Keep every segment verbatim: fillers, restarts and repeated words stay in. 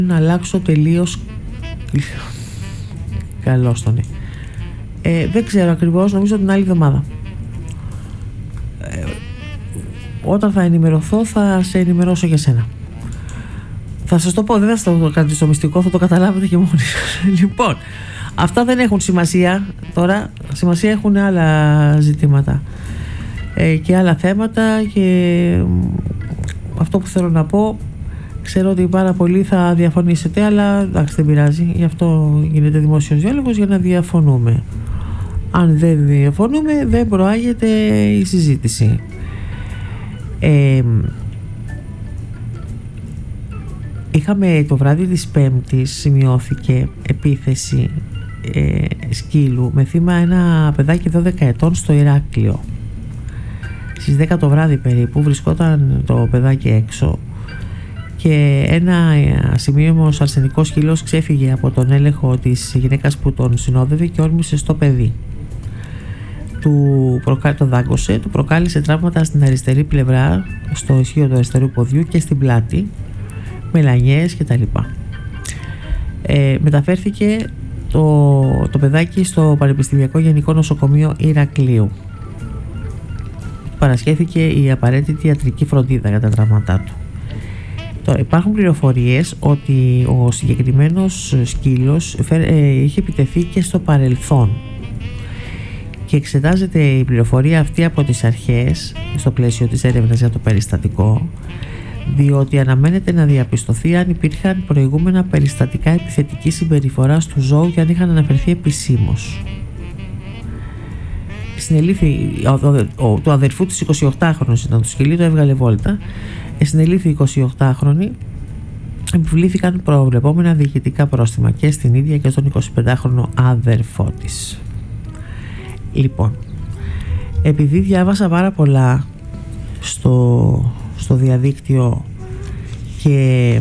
να αλλάξω τελείως. Καλώς τον. Ε, δεν ξέρω ακριβώς, νομίζω την άλλη εβδομάδα. Ε, όταν θα ενημερωθώ θα σε ενημερώσω για σένα. Θα σας το πω, δεν θα το κρατήσω στο μυστικό, θα το καταλάβετε και μόνοι σας. Λοιπόν, αυτά δεν έχουν σημασία τώρα, σημασία έχουν άλλα ζητήματα ε, και άλλα θέματα, και αυτό που θέλω να πω, ξέρω ότι πάρα πολλοί θα διαφωνήσετε, αλλά εντάξει, δεν πειράζει, γι' αυτό γίνεται δημόσιος διάλογος, για να διαφωνούμε. Αν δεν διαφωνούμε, δεν προάγεται η συζήτηση. Ε, είχαμε το βράδυ της Πέμπτης, σημειώθηκε επίθεση ε, σκύλου με θύμα ένα παιδάκι δώδεκα ετών στο Ηράκλειο. Στις δέκα το βράδυ περίπου βρισκόταν το παιδάκι έξω και ένα ασημείωμος αρσενικός σκύλος ξέφυγε από τον έλεγχο της γυναίκας που τον συνόδευε και όρμησε στο παιδί. Του προκα... το δάγκωσε, του προκάλεσε τραύματα στην αριστερή πλευρά, στο ισχύο του αριστερού ποδιού και στην πλάτη, με λανιές κτλ. Ε, μεταφέρθηκε το, το παιδάκι στο Πανεπιστημιακό Γενικό Νοσοκομείο Ηρακλείου. Παρασχέθηκε η απαραίτητη ιατρική φροντίδα για τα τραύματά του. Τώρα, υπάρχουν πληροφορίες ότι ο συγκεκριμένος σκύλος ε, είχε επιτεθεί και στο παρελθόν, και εξετάζεται η πληροφορία αυτή από τις αρχές στο πλαίσιο της έρευνας για το περιστατικό, διότι αναμένεται να διαπιστωθεί αν υπήρχαν προηγούμενα περιστατικά επιθετικής συμπεριφοράς του ζώου και αν είχαν αναφερθεί επισήμως. Συνελήφθη, του αδερφού της εικοσιοκτάχρονης ήταν το σκυλί, το έβγαλε βόλτα. Συνελήφθη εικοσιοκτάχρονη, επιβλήθηκαν προβλεπόμενα διοικητικά πρόστιμα και στην ίδια και στον εικοσιπεντάχρονο αδερφό της. Λοιπόν, επειδή διάβασα πάρα πολλά στο, στο διαδίκτυο και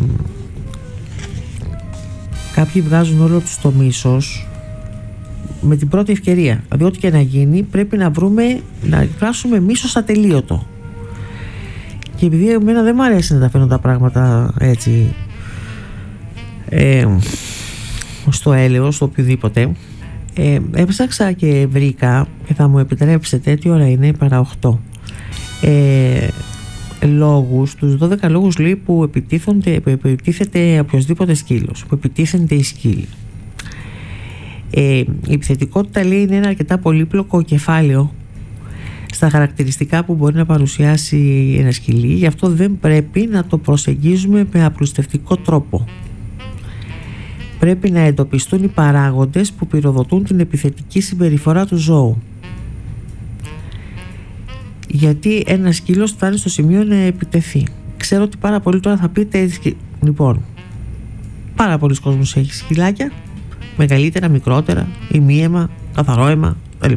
κάποιοι βγάζουν όλο τους το μίσος με την πρώτη ευκαιρία, δηλαδή ό,τι και να γίνει πρέπει να βρούμε, να εκφράσουμε μίσος ατελείωτο, και επειδή εμένα δεν μου αρέσει να τα φέρνω τα πράγματα έτσι ε, στο έλεος, στο οποιοδήποτε, ε, έψαξα και βρήκα, και θα μου επιτρέψετε, τι ώρα είναι, παρά οκτώ, ε, λόγους, τους δώδεκα λόγους λέει, που, επιτίθενται, που επιτίθεται οποιοσδήποτε σκύλος, που επιτίθενται οι σκύλοι. Ε, η επιθετικότητα λέει είναι ένα αρκετά πολύπλοκο κεφάλαιο στα χαρακτηριστικά που μπορεί να παρουσιάσει ένα σκυλί, γι' αυτό δεν πρέπει να το προσεγγίζουμε με απλουστευτικό τρόπο. Πρέπει να εντοπιστούν οι παράγοντες που πυροδοτούν την επιθετική συμπεριφορά του ζώου. Γιατί ένα σκύλος φτάνει στο σημείο να επιτεθεί. Ξέρω ότι πάρα πολλοί τώρα θα πείτε, λοιπόν, πάρα πολλοί κόσμος έχει σκυλάκια, μεγαλύτερα, μικρότερα, ημίαιμα, καθαρό αίμα κλπ.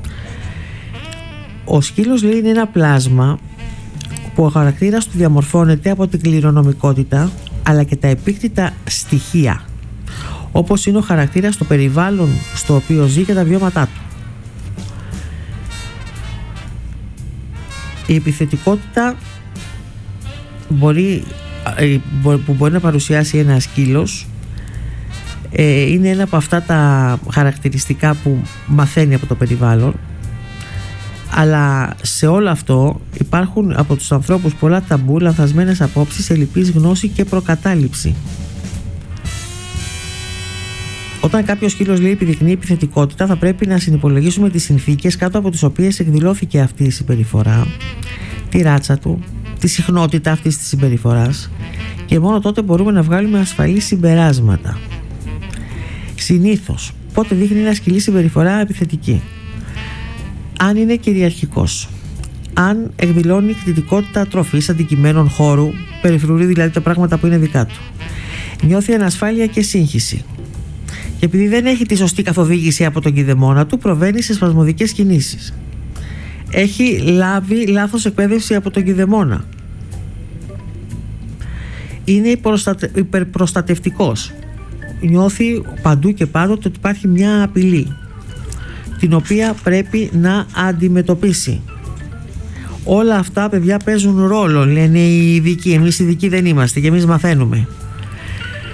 Ο σκύλος λέει είναι ένα πλάσμα που ο χαρακτήρας του διαμορφώνεται από την κληρονομικότητα αλλά και τα επίκτητα στοιχεία, όπως είναι ο χαρακτήρας στο περιβάλλον στο οποίο ζει και τα βιώματά του. Η επιθετικότητα μπορεί, που μπορεί να παρουσιάσει ένα σκύλος είναι ένα από αυτά τα χαρακτηριστικά που μαθαίνει από το περιβάλλον, αλλά σε όλο αυτό υπάρχουν από τους ανθρώπους πολλά ταμπού, λανθασμένες απόψεις, ελλειπής γνώση και προκατάληψη. Όταν κάποιος σκύλος λέει επιδεικνύει επιθετικότητα, θα πρέπει να συνυπολογίσουμε τις συνθήκες κάτω από τις οποίες εκδηλώθηκε αυτή η συμπεριφορά, τη ράτσα του, τη συχνότητα αυτής της συμπεριφοράς, και μόνο τότε μπορούμε να βγάλουμε ασφαλή συμπεράσματα. Συνήθως, πότε δείχνει ένα σκυλί συμπεριφορά επιθετική? Αν είναι κυριαρχικός, αν εκδηλώνει κτητικότητα τροφής, αντικειμένων, χώρου, περιφρουρεί δηλαδή τα πράγματα που είναι δικά του, νιώθει ανασφάλεια και σύγχυση, και επειδή δεν έχει τη σωστή καθοδήγηση από τον κηδεμόνα του, προβαίνει σε σπασμωδικές κινήσεις, έχει λάβει λάθος εκπαίδευση από τον κηδεμόνα, είναι υπερπροστατευτικός, νιώθει παντού και πάντοτε ότι υπάρχει μια απειλή την οποία πρέπει να αντιμετωπίσει. Όλα αυτά, παιδιά, παίζουν ρόλο, λένε οι ειδικοί. Εμείς οι ειδικοί δεν είμαστε και εμείς μαθαίνουμε.